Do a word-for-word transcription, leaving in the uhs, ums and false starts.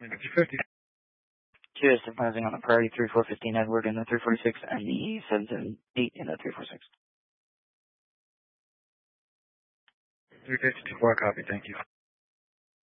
two fifty. Just advising on the priority three four fifteen Edward in the three forty-six and the seven seven eight in the three forty-six. three fifty-two four, copy, thank you.